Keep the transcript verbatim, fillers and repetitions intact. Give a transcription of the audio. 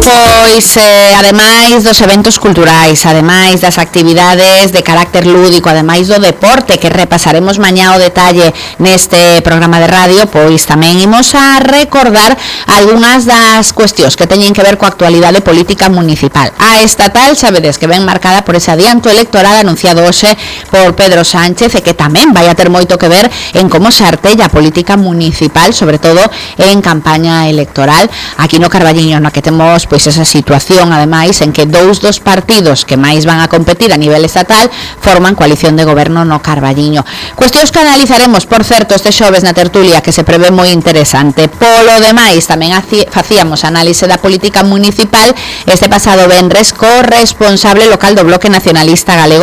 Pois, eh, ademais dos eventos culturais, ademais das actividades de carácter lúdico, ademais do deporte, que repasaremos mañá o detalle neste programa de radio, pois tamén imos a recordar algunhas das cuestións que teñen que ver coa actualidade política municipal. A estatal, sabedes que ven marcada por ese adianto electoral anunciado hoxe por Pedro Sánchez e que tamén vai a ter moito que ver en como se artella a política municipal, sobre todo en campaña electoral. Aquí no Carballiño, no que temos pois esa situación, ademais, en que dous dos partidos que máis van a competir a nivel estatal forman coalición de goberno no Carballiño. Cuestións que analizaremos, por certo, este xoves na tertulia, que se prevé moi interesante. Polo demais, tamén facíamos análise da política municipal este pasado venres co responsable local do Bloque Nacionalista Galego